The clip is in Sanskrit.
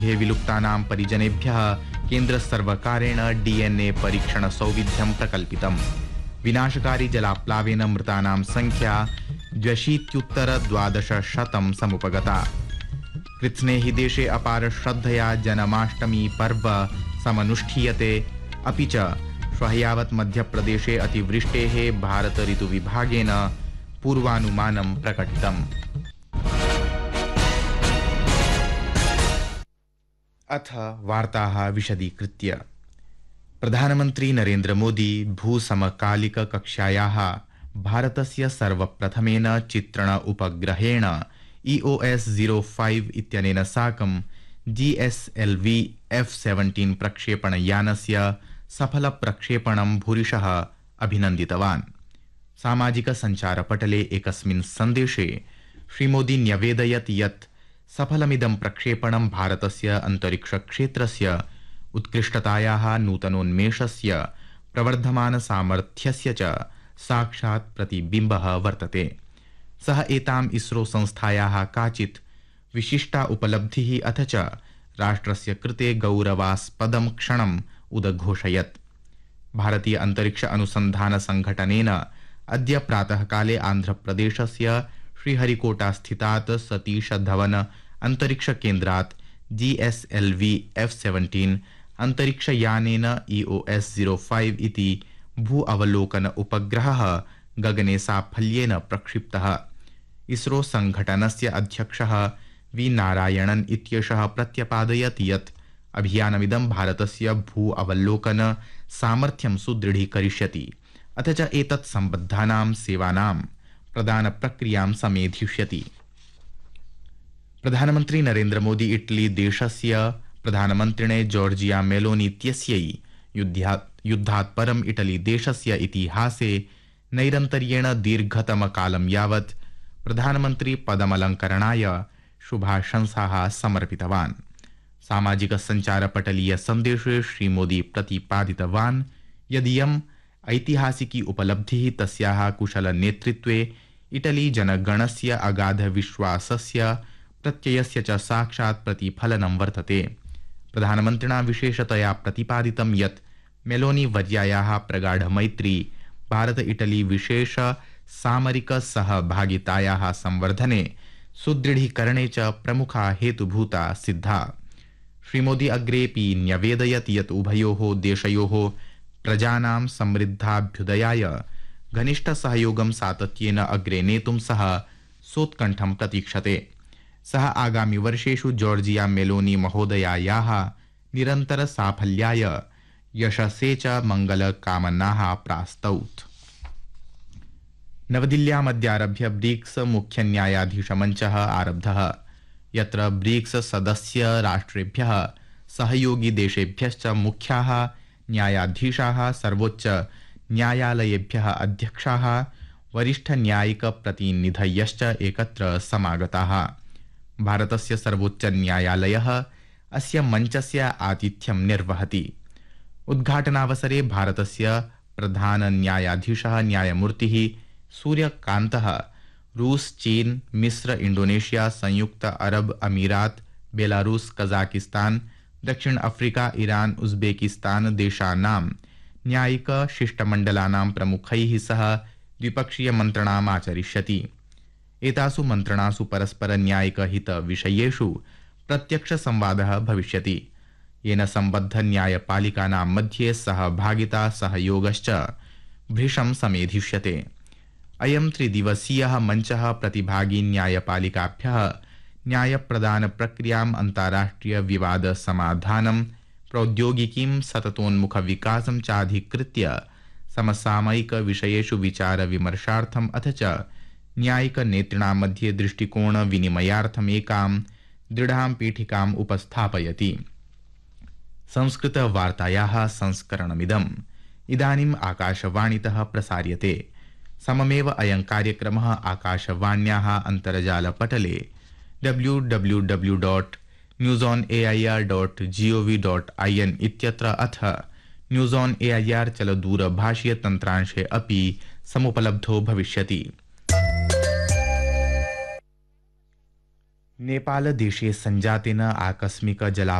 विलुप्तानां परिजनेभ्यः केन्द्रसर्वकारेण DNA परीक्षणसौविध्यं प्रकल्पितम्। विनाशकारी जलाप्लावेन मृतानां संख्या 82,1200 समुपगता। कृत्स्नेहि देशे अपार श्रद्धया जन्माष्टमी पर्व समनुष्ठीयते। अपि च श्वः यावत् मध्यप्रदेशे अतिवृष्टेः भारत ऋतुविभागेन पूर्वानुमानं प्रकटितम्। अथ वार्ताः विशदीकृत्य। प्रधानमन्त्री नरेन्द्र मोदी भूसमकालिककक्षायाः भारतस्य सर्वप्रथमेन चित्रण उपग्रहेण EOS 05 इत्यनेन साकं GSLV F-17 प्रक्षेपणयानस्य सफलप्रक्षेपणं भूरिशः अभिनन्दितवान्। सामाजिकसञ्चारपटले एकस्मिन् सन्देशे श्रीमोदी न्यवेदयत् यत् सफलमिदं प्रक्षेपणं भारतस्य अन्तरिक्षक्षेत्रस्य उत्कृष्टतायाः नूतनोन्मेषस्य प्रवर्धमानसामर्थ्यस्य च साक्षात् प्रतिबिम्बः वर्तते। सः एताम् इस्रो संस्थायाः काचित् विशिष्टा उपलब्धिः अथ च राष्ट्रस्य कृते गौरवास्पदं क्षणम् उदघोषयत्। भारतीय अंतरिक्ष अनुसंधान संघटनेन अद्य प्रातःकाले आन्ध्रप्रदेशस्य श्रीहरिकोटा स्थितात् सतीश धवन अंतरिक्ष केन्द्रात् GSLV F-17 अंतरिक्षयानेन EOS 05 इति भू अवलोकन उपग्रहः गगने साफल्येन प्रक्षिप्तः। इस्रो संघटनस्य अध्यक्षः वी नारायणन् इत्येषः प्रत्यपादयत् यत् अभियानमिदं भारतस्य भू अवलोकन सामर्थ्यं सुदृढीकरिष्यति अथ च एतत् सम्बद्धानां सेवानां प्रदान प्रक्रियां समेधिष्यति। प्रधानमन्त्री नरेन्द्र मोदी इटली देशस्य प्रधानमन्त्रिणे जॉर्जिया मेलोनी इत्यस्यै युद्धात् परम् इटली देशस्य इतिहासे नैरन्तर्येण दीर्घतमकालं यावत् प्रधानमन्त्री पदमलङ्करणाय शुभाशंसाः समर्पितवान्। सामाजिक सञ्चारपटलीय सन्देशे श्रीमोदी प्रतिपादितवान् यदियम् ऐतिहासिकी उपलब्धिः तस्याः कुशल नेतृत्वे इटली जनगणस्य अगाध विश्वासस्य प्रत्ययस्य च साक्षात् प्रतिफलनं वर्तते। प्रधानमन्त्रिणा विशेषतया प्रतिपादितं यत् मेलोनी वर्यायाः प्रगाढ मैत्री भारत इटली विशेष सामरिक सहभागितायाः संवर्धने सुदृढीकरणे च प्रमुखा हेतुभूता सिद्धा। श्रीमोदी अग्रेपि न्यवेदयत् यत् उभयोः देशयोः प्रजानां समृद्धाभ्युदयाय घनिष्ठसहयोगं सातत्येन अग्रे नेतुं सः सोत्कण्ठं प्रतीक्षते। सः आगामि वर्षेषु जॉर्जिया मेलोनी महोदयायाः निरन्तर साफल्याय यशसे च मङ्गलकामनाः प्रास्तौत्। नवदिल्ल्यामद्यारभ्य ब्रिक्स मुख्यन्यायाधीशमञ्चः आरब्धः, यत्र ब्रिक्स सदस्य राष्ट्रेभ्यः सहयोगी देशेभ्यश्च मुख्याः न्यायाधीशाः सर्वोच्च न्यायालयेभ्यः अध्यक्षाः वरिष्ठन्यायिकप्रतिनिधयश्च एकत्र समागताः। भारतस्य सर्वोच्च न्यायालयः अस्य मञ्चस्य आतिथ्यं निर्वहति। उद्घाटनावसरे भारतस्य प्रधान न्यायाधीशः न्यायमूर्तिः सूर्यकान्तः रूस, चीन, मिस्र, इंडोनेशिया, संयुक्त अरब अमीरात, बेलारूस, कजाकिस्तान, दक्षिण अफ्रीका, ईरान, उज्बेकिस्तान देशानां न्यायिक शिष्टमण्डलानां प्रमुखैः सह द्विपक्षीय मन्त्रणाम् आचरिष्यति। एतासु मन्त्रणासु परस्पर न्यायिक हित विषयेषु प्रत्यक्ष संवादः भविष्यति, येन सम्बद्ध न्यायपालिकानां मध्ये सहभागिता सहयोगश्च भृशं समेधिष्यते। अयं त्रिदिवसीयः मञ्चः प्रतिभागी न्यायपालिकाभ्यः न्यायप्रदान प्रक्रियाम्, अन्ताराष्ट्रिय विवाद समाधानं, प्रौद्योगिकीं, सततोन्मुख विकासं चाधिकृत्य समसामयिक विषयेषु विचार विमर्शार्थम् अथ च न्यायिक नेतृणां मध्ये दृष्टिकोण विनिमयार्थम् एकां दृढां पीठिकाम् उपस्थापयति। संस्कृत वार्तायाः संस्करणमिदम् इदानीम् आकाशवाणीतः प्रसार्यते। सममेव अयं कार्यक्रमः आकाशवाण्याः अन्तर्जालपटले www.newsonair.gov.in इत्यत्र अथ न्यूज़ ऑन एआईआर चलदूरभाषीय तन्त्रांशे अपि समुपलब्धो भविष्यति। नेपालदेशे सञ्जातेन आकस्मिक